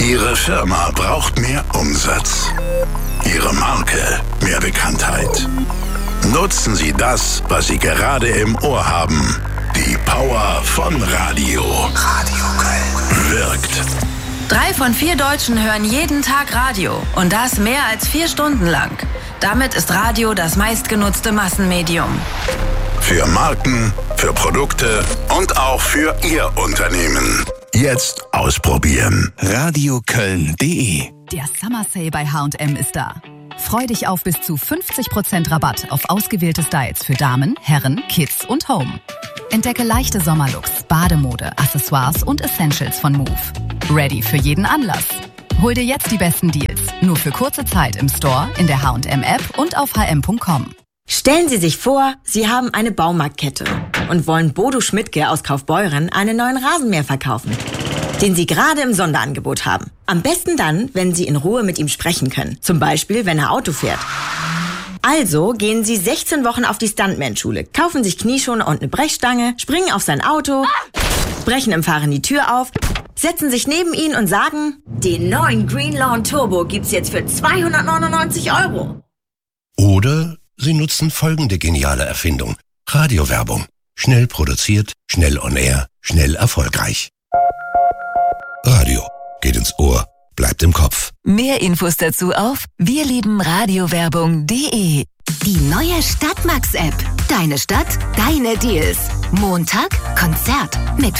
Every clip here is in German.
Ihre Firma braucht mehr Umsatz. Ihre Marke mehr Bekanntheit. Nutzen Sie das, was Sie gerade im Ohr haben. Die Power von Radio. Radio Köln. Wirkt. 3 von 4 Deutschen hören jeden Tag Radio. Und das mehr als 4 Stunden lang. Damit ist Radio das meistgenutzte Massenmedium. Für Marken, für Produkte und auch für Ihr Unternehmen. Jetzt ausprobieren. radioköln.de. Der Summer Sale bei H&M ist da. Freu dich auf bis zu 50% Rabatt auf ausgewählte Styles für Damen, Herren, Kids und Home. Entdecke leichte Sommerlooks, Bademode, Accessoires und Essentials von Move. Ready für jeden Anlass. Hol dir jetzt die besten Deals. Nur für kurze Zeit im Store, in der H&M-App und auf hm.com. Stellen Sie sich vor, Sie haben eine Baumarktkette und wollen Bodo Schmidtke aus Kaufbeuren einen neuen Rasenmäher verkaufen, den Sie gerade im Sonderangebot haben. Am besten dann, wenn Sie in Ruhe mit ihm sprechen können. Zum Beispiel, wenn er Auto fährt. Also gehen Sie 16 Wochen auf die Stuntman-Schule, kaufen sich Knieschoner und eine Brechstange, springen auf sein Auto, brechen im Fahren die Tür auf, setzen sich neben ihn und sagen, den neuen Greenlawn Turbo gibt's jetzt für 299 €. Oder Sie nutzen folgende geniale Erfindung. Radiowerbung. Schnell produziert, schnell on air, schnell erfolgreich. Radio. Geht ins Ohr, bleibt im Kopf. Mehr Infos dazu auf wirliebenradiowerbung.de. Die neue Stadtmax-App. Deine Stadt, deine Deals. Montag Konzert mit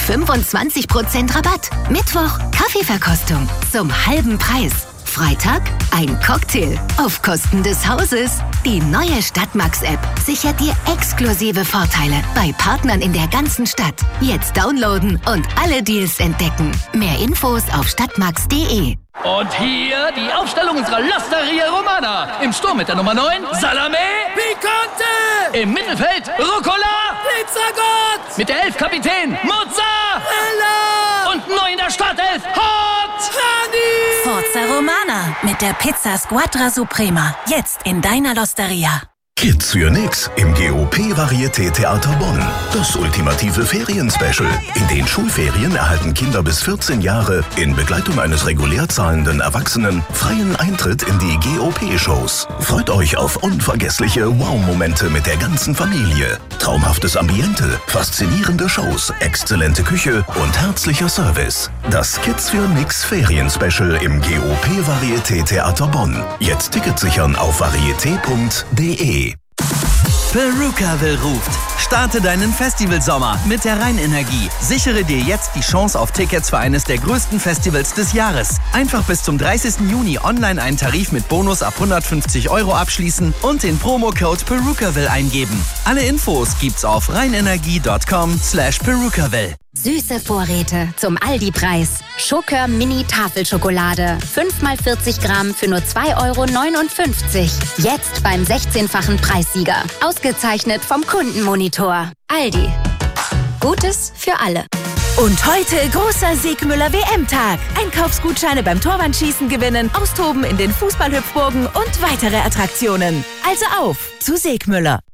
25% Rabatt. Mittwoch Kaffeeverkostung zum halben Preis. Freitag ein Cocktail auf Kosten des Hauses. Die neue Stadtmax-App sichert dir exklusive Vorteile bei Partnern in der ganzen Stadt. Jetzt downloaden und alle Deals entdecken. Mehr Infos auf stadtmax.de. Und hier die Aufstellung unserer L'Osteria Romana. Im Sturm mit der Nummer 9, Salame Picante. Im Mittelfeld, Rucola Pizzagott. Mit der 11 Kapitän, Mozzarella. Und neu in der Startelf, Hot Honey. Forza Romana mit der Pizza Squadra Suprema. Jetzt in deiner L'Osteria. Kids für nix im GOP Varieté Theater Bonn. Das ultimative Ferien-Special. In den Schulferien erhalten Kinder bis 14 Jahre in Begleitung eines regulär zahlenden Erwachsenen freien Eintritt in die GOP-Shows. Freut euch auf unvergessliche Wow-Momente mit der ganzen Familie. Traumhaftes Ambiente, faszinierende Shows, exzellente Küche und herzlicher Service. Das Kids für nix Ferien-Special im GOP Varieté Theater Bonn. Jetzt Ticket sichern auf varieté.de. Perukaville ruft. Starte deinen Festivalsommer mit der Rheinenergie. Sichere dir jetzt die Chance auf Tickets für eines der größten Festivals des Jahres. Einfach bis zum 30. Juni online einen Tarif mit Bonus ab 150 € abschließen und den Promocode Perukaville eingeben. Alle Infos gibt's auf rheinenergie.com/Perukaville. Süße Vorräte zum Aldi-Preis. Schokör Mini Tafelschokolade. 5 x 40 Gramm für nur 2,59 €. Jetzt beim 16-fachen Preissieger. Ausgezeichnet vom Kundenmonitor. Aldi. Gutes für alle. Und heute großer Siegmüller WM-Tag. Einkaufsgutscheine beim Torwandschießen gewinnen, austoben in den Fußballhüpfburgen und weitere Attraktionen. Also auf zu Siegmüller.